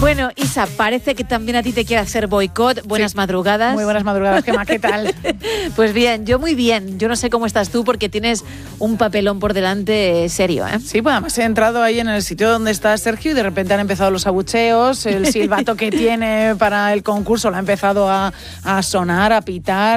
Bueno, Isa, parece que también a ti te quiere hacer boicot. Buenas madrugadas. Muy buenas madrugadas, Gemma, ¿qué tal? Pues bien, yo muy bien. Yo no sé cómo estás tú porque tienes un papelón por delante serio, ¿eh? Sí, pues además he entrado ahí en el sitio donde está Sergio y de repente han empezado los abucheos, el silbato que tiene para el concurso lo ha empezado a sonar, a pitar.